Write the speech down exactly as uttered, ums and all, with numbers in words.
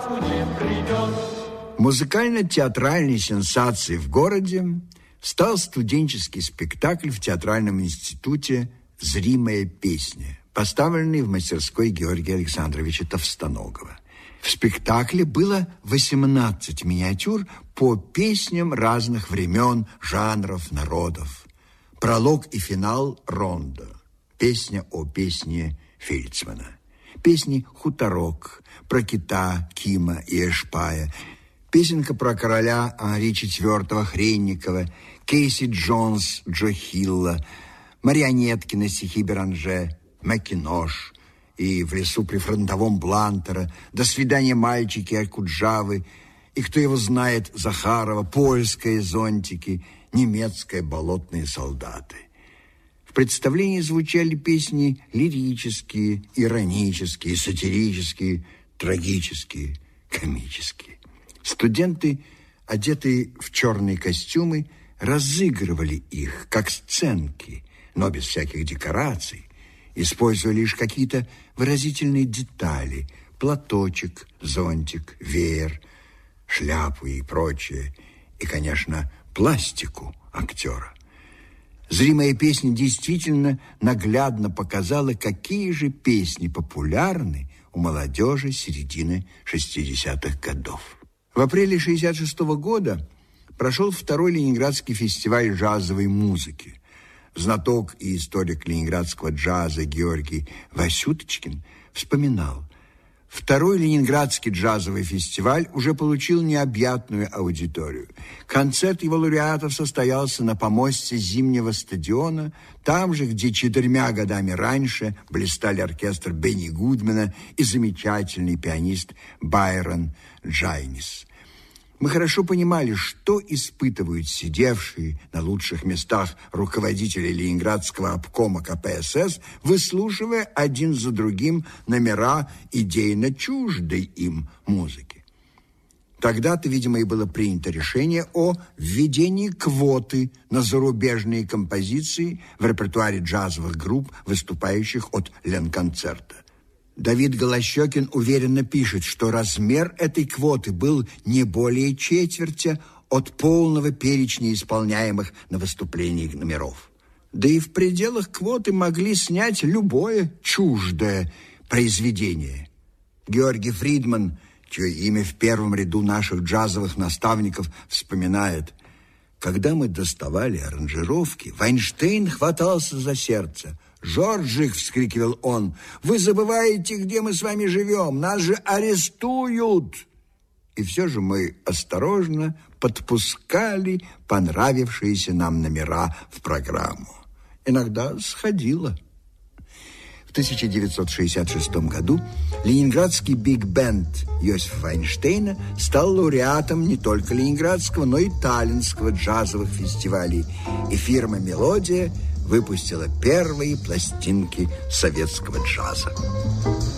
не придет. Музыкально-театральной сенсацией в городе стал студенческий спектакль в театральном институте «Зримая песня», поставленный в мастерской Георгия Александровича Товстоногова. В спектакле было восемнадцать миниатюр по песням разных времен, жанров, народов. Пролог и финал рондо. Песня о песне Фельдсмана. Песни «Хуторок», про кита Кима и Эшпая, песенка про короля Анри четвёртого Хренникова, Кейси Джонс Джо Хилла, марионетки на стихи Беранже, Макинош и «В лесу прифронтовом» Блантера, «До свидания, мальчики» Аль-Куджавы, и «Кто его знает» Захарова, «Польские зонтики», «Немецкие болотные солдаты». В представлении звучали песни лирические, иронические, сатирические, трагические, комические. Студенты, одетые в черные костюмы, разыгрывали их, как сценки, но без всяких декораций, используя лишь какие-то выразительные детали: платочек, зонтик, веер, шляпу и прочее, и, конечно, пластику актера. «Зримая песня» действительно наглядно показала, какие же песни популярны у молодежи середины шестидесятых годов. В апреле шестьдесят шестого года прошел второй Ленинградский фестиваль джазовой музыки. Знаток и историк ленинградского джаза Георгий Васюточкин вспоминал: второй Ленинградский джазовый фестиваль уже получил необъятную аудиторию. Концерт его лауреатов состоялся на помосте Зимнего стадиона, там же, где четырьмя годами раньше блистали оркестр Бенни Гудмана и замечательный пианист Байрон Джайнис. Мы хорошо понимали, что испытывают сидевшие на лучших местах руководители Ленинградского обкома ка пэ эс эс, выслушивая один за другим номера идейно чуждой им музыки. Тогда-то, видимо, и было принято решение о введении квоты на зарубежные композиции в репертуаре джазовых групп, выступающих от Ленконцерта. Давид Голощёкин уверенно пишет, что размер этой квоты был не более четверти от полного перечня исполняемых на выступлениях номеров. Да и в пределах квоты могли снять любое чуждое произведение. Георгий Фридман, чье имя в первом ряду наших джазовых наставников, вспоминает: когда мы доставали аранжировки, Вайнштейн хватался за сердце. «Жоржик!» — вскрикивал он. «Вы забываете, где мы с вами живем? Нас же арестуют!» И все же мы осторожно подпускали понравившиеся нам номера в программу. Иногда сходило. В тысяча девятьсот шестьдесят шестом году ленинградский биг-бенд Йосифа Вайнштейна стал лауреатом не только ленинградского, но и таллинского джазовых фестивалей, и фирма «Мелодия» выпустила первые пластинки советского джаза.